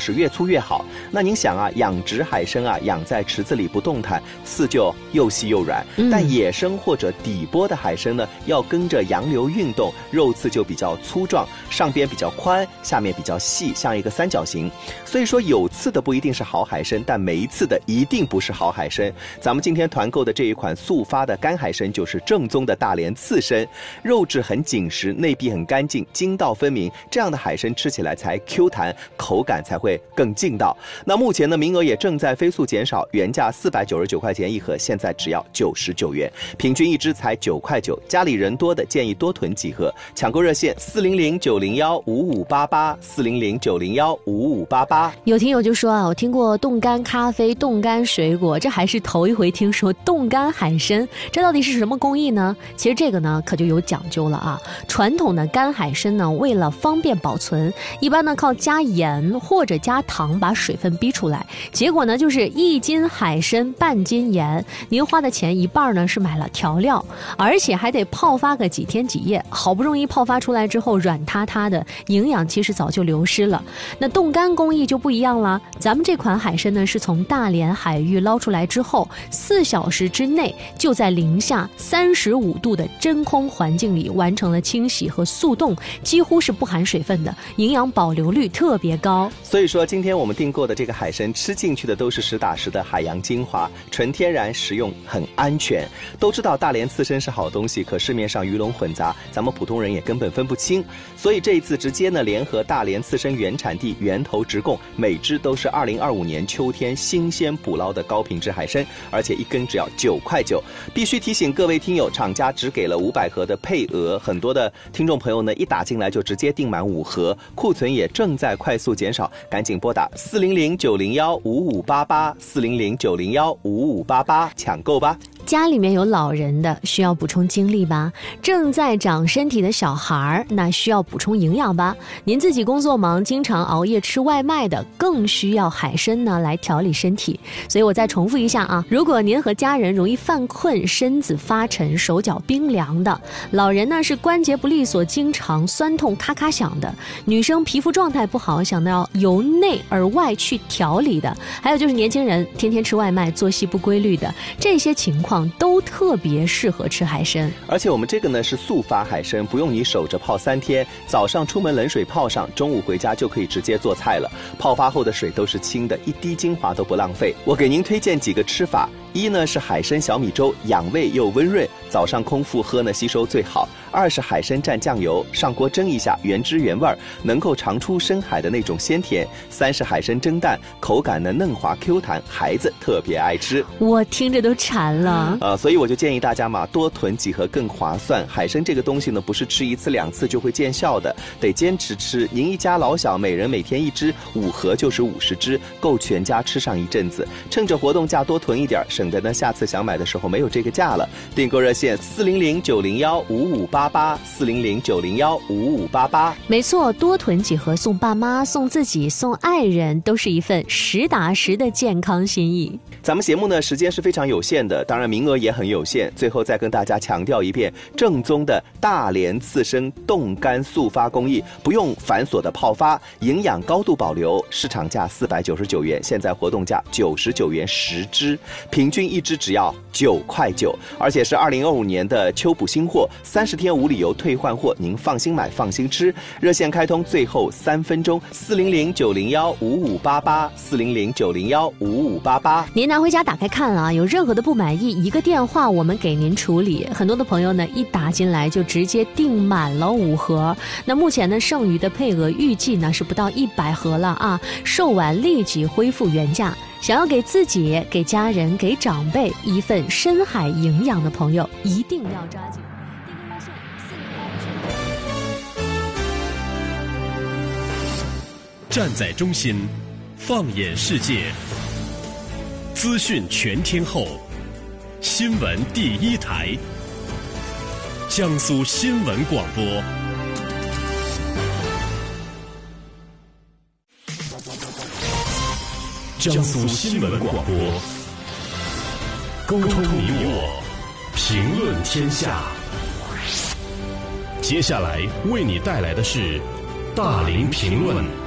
是越粗越好。那您想啊，养殖海参啊，养在池子里不动弹，刺就又细又软。但野生或者底波的海参呢，要跟着洋流运动，肉刺就比较粗壮，上边比较宽，下面比较细，像一个三角形。所以说有刺的不一定是好海参，但没刺的一定不是好海参。咱们今天团购的这一款速发的干海参就是正宗的大连刺参，肉质很紧实，内壁很干净，筋道分明，这样的海参吃起来才 Q 弹，口感才会更劲道。那目前呢，名额也正在飞速减少，原价499块钱一盒，现在只要99元，平均一只才9块9。家里人多的建议多囤几盒，抢购热线400-901-5588，400-901-5588。 有听友就说啊，我听过冻干咖啡、冻干水果，这还是头一回听说冻干海参，这到底是什么工艺呢？其实这个呢可就有讲究了啊。传统的干海参呢，为了方便保存，一般呢靠加盐或者加糖把水分逼出来，结果呢就是1斤海参半斤盐，您花的钱一半呢是买了调料，而且还得泡发个几天几夜，好不容易泡发出来之后软塌塌的，营养其实早就流失了。那冻干工艺就不一样了，咱们这款海参呢是从大连海域捞出来之后，4小时之内就在零下35度的真空环境里完成了清洗和速冻，几乎是不含水分的，营养保留率特别高。 所以说今天我们订购的这个海参吃进去的都是实打实的海洋精华，纯天然，食用很安全。都知道大连刺参是好东西，可市面上鱼龙混杂，咱们普通人也根本分不清，所以这一次直接呢联合大连刺参原产地源头直供，每只都是2025年秋天新鲜捕捞的高品质海参，而且一根只要9块9。必须提醒各位听友，厂家只给了500盒的配额，很多的听众朋友呢一打进来就直接订满5盒，库存也正在快速减少，赶紧拨打400-901-5588，400-901-5588抢购吧。 家里面有老人的需要补充精力吧，正在长身体的小孩那需要补充营养吧，您自己工作忙经常熬夜吃外卖的更需要海参呢来调理身体。所以我再重复一下啊，如果您和家人容易犯困，身子发沉，手脚冰凉的，老人呢是关节不利索，经常酸痛咔咔响的，女生皮肤状态不好，想要由内而外去调理的，还有就是年轻人天天吃外卖，作息不规律的，这些情况都特别适合吃海参。 而且我们这个呢是速发海参，不用你守着泡3天，早上出门冷水泡上，中午回家就可以直接做菜了，泡发后的水都是清的，一滴精华都不浪费。我给您推荐几个吃法，一呢是海参小米粥，养胃又温润，早上空腹喝呢吸收最好。2是海参蘸酱油，上锅蒸一下，原汁原味，能够尝出深海的那种鲜甜。3是海参蒸蛋，口感呢嫩滑 Q 弹，孩子特别爱吃。 我听着都馋了。 所以我就建议大家嘛，多囤几盒更划算。海参这个东西呢，不是吃1次2次就会见效的，得坚持吃。您一家老小每人每天1只，5盒就是50只，够全家吃上一阵子。趁着活动价多囤一点，省得呢下次想买的时候没有这个价了。订购热线400-901-5588，400-901-5588。 没错，多囤几盒送爸妈、送自己、送爱人，都是一份实打实的健康心意。 咱们节目呢时间是非常有限的，当然名额也很有限。最后再跟大家强调一遍，正宗的大连刺参冻干速发工艺，不用繁琐的泡发，营养高度保留，市场价499元，现在活动价99元10只，平均1只只要9块9，而且是2025年的秋补新货，30天无理由退换货，您放心买放心吃。热线开通最后3分钟，400-901-5588，400-901-5588。 您拿回家打开看啊，有任何的不满意，一个电话我们给您处理。很多的朋友呢一打进来就直接订满了5盒，那目前呢剩余的配额预计呢是不到100盒了啊，售完立即恢复原价。想要给自己、给家人、给长辈一份深海营养的朋友，一定要抓紧。 站在中心，放眼世界，资讯全天候，新闻第一台，江苏新闻广播。江苏新闻广播，沟通你我，评论天下。接下来为你带来的是大林评论。